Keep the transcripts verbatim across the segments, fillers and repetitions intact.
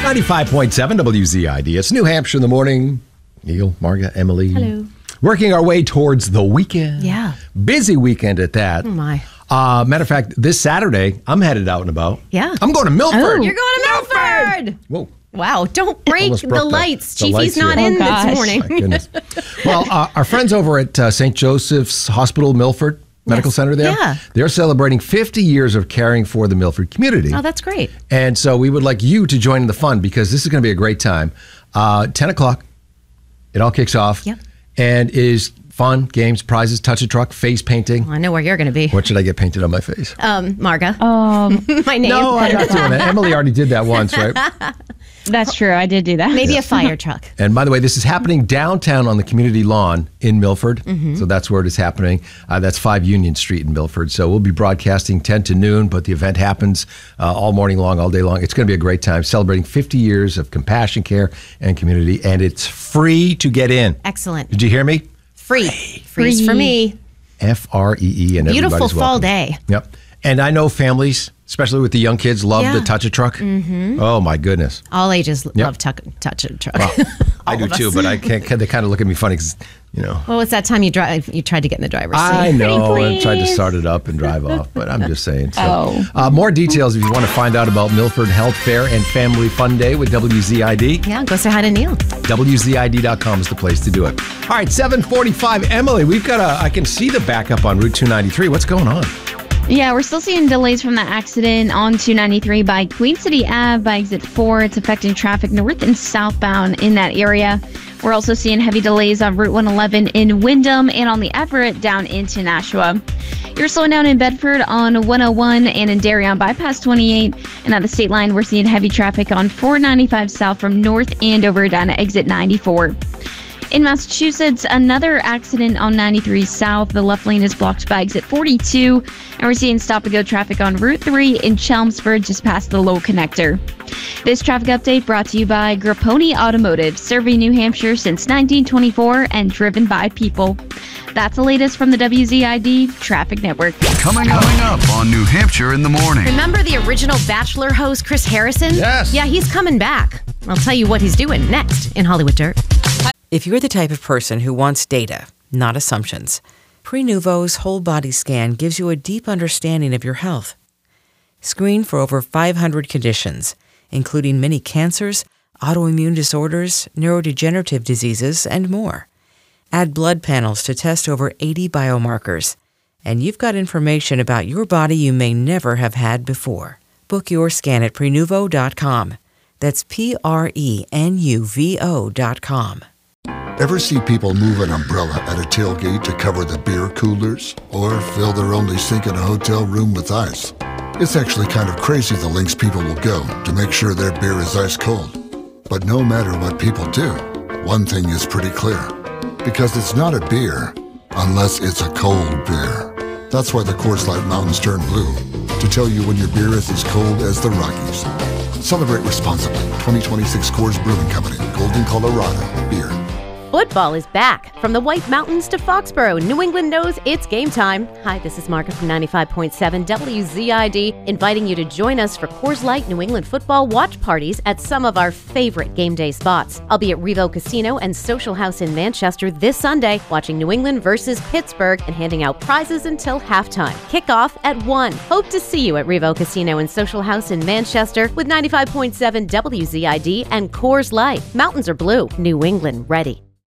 ninety-five point seven W Z I D. It's New Hampshire in the morning. Neil, Marga, Emily. Hello. Working our way towards the weekend. Yeah. Busy weekend at that. Oh, my. Uh, matter of fact, this Saturday, I'm headed out and about. Yeah. I'm going to Milford. Oh, you're going to Milford. Whoa. Wow, don't break Almost the broke the- lights. the Chiefy's lights not here. in Oh, gosh. this morning. My goodness. Well, uh, our friends over at uh, Saint Joseph's Hospital, Milford Medical Yes. Center there, Yeah. they're celebrating fifty years of caring for the Milford community. Oh, that's great. And so we would like you to join in the fun because this is going to be a great time. Uh, ten o'clock, it all kicks off. Yep. And is fun, games, prizes, touch a truck, face painting. I know where you're going to be. What should I get painted on my face? Um, Marga. Um, My name. No, I'm not doing that. Emily already did that once, right? that's true. I did do that. Maybe a fire truck. And by the way, this is happening downtown on the community lawn in Milford. Mm-hmm. So that's where it is happening. Uh, that's five Union Street in Milford. So we'll be broadcasting ten to noon, but the event happens uh, all morning long, all day long. It's going to be a great time celebrating fifty years of compassion, care, and community. And it's free to get in. Excellent. Did you hear me? Free. Freeze for me. F R E E. And Beautiful everybody's fall welcome. day. Yep. And I know families, especially with the young kids, love Yeah. the touch a truck. Mm-hmm. Oh, my goodness. All ages love tuck, touch a truck. Well, I All do of too, us. but I can't. They kind of look at me funny because, you know. Well, it's that time you drive. You tried to get in the driver's seat. I know. Pretty I tried to please. start it up and drive off, but I'm just saying. So, Oh. uh, more details if you want to find out about Milford Health Fair and Family Fun Day with W Z I D. Yeah, go say hi to Neil. W Z I D dot com is the place to do it. All right, seven forty-five. Emily, we've got a. I can see the backup on Route two ninety-three. What's going on? Yeah, we're still seeing delays from the accident on two ninety-three by Queen City Ave by exit four. It's affecting traffic north and southbound in that area. We're also seeing heavy delays on Route one eleven in Wyndham and on the Everett down into Nashua. You're slowing down in Bedford on one oh one and in Derry on bypass twenty-eight. And at the state line, we're seeing heavy traffic on four ninety-five south from North Andover down to exit ninety-four. In Massachusetts, another accident on ninety-three south. The left lane is blocked by exit forty-two, and we're seeing stop-and-go traffic on Route three in Chelmsford just past the Low Connector. This traffic update brought to you by Grapponi Automotive, serving New Hampshire since nineteen twenty-four and driven by people. That's the latest from the W Z I D Traffic Network. Coming, coming up on New Hampshire in the morning. Remember the original Bachelor host, Chris Harrison? Yes. Yeah, he's coming back. I'll tell you what he's doing next in Hollywood Dirt. If you're the type of person who wants data, not assumptions, Prenuvo's whole body scan gives you a deep understanding of your health. Screen for over five hundred conditions, including many cancers, autoimmune disorders, neurodegenerative diseases, and more. Add blood panels to test over eighty biomarkers, and you've got information about your body you may never have had before. Book your scan at Prenuvo dot com. That's P R E N U V O dot com. Ever see people move an umbrella at a tailgate to cover the beer coolers? Or fill their only sink in a hotel room with ice? It's actually kind of crazy the lengths people will go to make sure their beer is ice cold. But no matter what people do, one thing is pretty clear. Because it's not a beer unless it's a cold beer. That's why the Coors Light Mountains turn blue, to tell you when your beer is as cold as the Rockies. Celebrate responsibly. twenty twenty-six Coors Brewing Company, Golden, Colorado. Beer. Football is back. From the White Mountains to Foxborough, New England knows it's game time. Hi, this is Margaret from ninety-five point seven W Z I D, inviting you to join us for Coors Light New England football watch parties at some of our favorite game day spots. I'll be at Revo Casino and Social House in Manchester this Sunday, watching New England versus Pittsburgh and handing out prizes until halftime. Kickoff at one. Hope to see you at Revo Casino and Social House in Manchester with ninety-five point seven W Z I D and Coors Light. Mountains are blue. New England ready.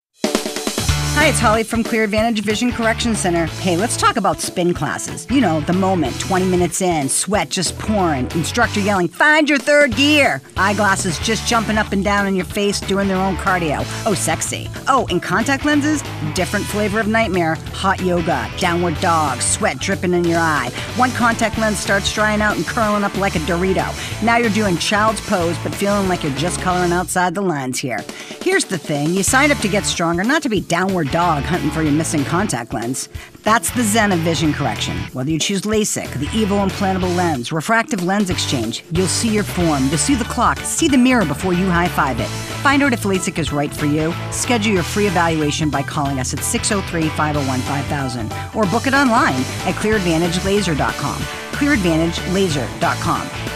Hi, it's Holly from Clear Advantage Vision Correction Center. Hey, let's talk about spin classes. You know, the moment, twenty minutes in, sweat just pouring, instructor yelling, find your third gear. Eyeglasses just jumping up and down in your face doing their own cardio. Oh, sexy. Oh, and contact lenses, different flavor of nightmare, hot yoga, downward dog, sweat dripping in your eye. One contact lens starts drying out and curling up like a Dorito. Now you're doing child's pose, but feeling like you're just coloring outside the lines here. Here's the thing, you signed up to get stronger, not to be downward dog hunting for your missing contact lens. That's the zen of vision correction. Whether you choose LASIK, the EVO implantable lens, refractive lens exchange, you'll see your form, you'll see the clock, see the mirror before you high-five it. Find out if LASIK is right for you. Schedule your free evaluation by calling us at six oh three, five oh one, five thousand or book it online at clear advantage laser dot com. clear advantage laser dot com.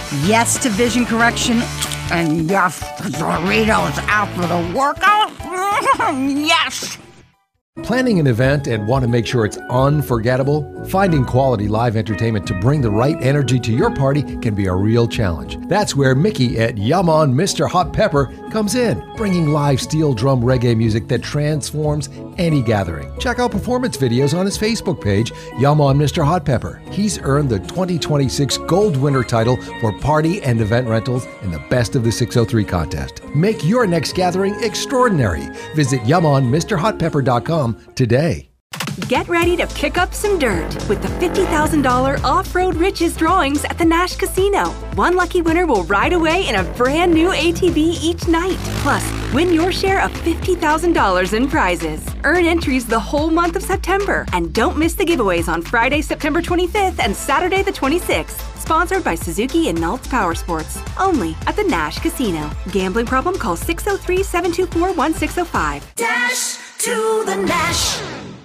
Yes to vision correction, and yes to Doritos after the workout. Yes! Planning an event and want to make sure it's unforgettable? Finding quality live entertainment to bring the right energy to your party can be a real challenge. That's where Mickey at Yum On Mister Hot Pepper comes in, bringing live steel drum reggae music that transforms any gathering. Check out performance videos on his Facebook page, Yum On Mister Hot Pepper. He's earned the twenty twenty-six Gold Winner title for party and event rentals in the Best of the six oh three contest. Make your next gathering extraordinary. Visit yum on mister hot pepper dot com today. Get ready to kick up some dirt with the fifty thousand dollars Off-Road Riches drawings at the Nash Casino. One lucky winner will ride away in a brand new A T V each night. Plus, win your share of fifty thousand dollars in prizes. Earn entries the whole month of September. And don't miss the giveaways on Friday, September twenty-fifth and Saturday the twenty-sixth. Sponsored by Suzuki and Naltz Power Sports. Only at the Nash Casino. Gambling problem? Call six oh three, seven two four, one six oh five. Dash to the Nash.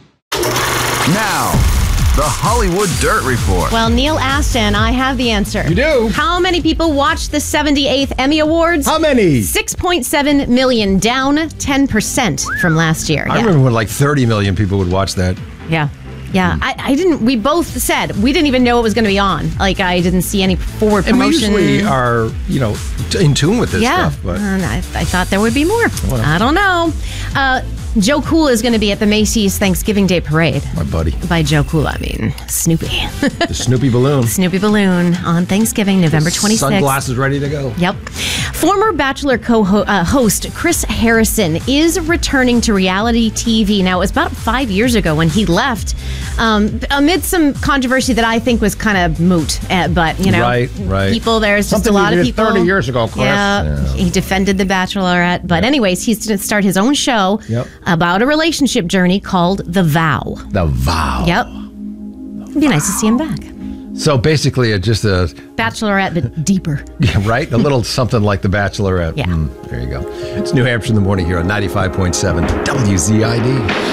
Now, the Hollywood Dirt Report. Well, Neil Aston, I have the answer. You do? How many people watched the seventy-eighth Emmy Awards? How many? six point seven million, down ten percent from last year. I yeah. remember when like thirty million people would watch that. Yeah. Yeah, I, I didn't, we both said, we didn't even know it was going to be on. Like, I didn't see any forward And we promotion. usually are, you know, t- in tune with this yeah. stuff. But And I, I thought there would be more. Well. I don't know. Uh, Joe Cool is going to be at the Macy's Thanksgiving Day Parade. my buddy, By Joe Cool, I mean Snoopy. the Snoopy balloon. Snoopy Balloon on Thanksgiving, November twenty-sixth. Sunglasses ready to go. Yep. Former Bachelor co-host Chris Harrison is returning to reality T V. Now, it was about five years ago when he left, um, amid some controversy that I think was kind of moot. Uh, but, you know, Right, right. people, there's Something just a lot you of did people. thirty years ago, Chris. Yeah, Yeah. he defended The Bachelorette. But anyways, he's going to start his own show Yep. about a relationship journey called The Vow. The Vow. Yep. It'd be nice to see him back. So basically, it's just a Bachelorette, but deeper. yeah, right, a little something like The Bachelorette. Yeah. Mm, there you go. It's New Hampshire in the morning here on ninety-five point seven W Z I D.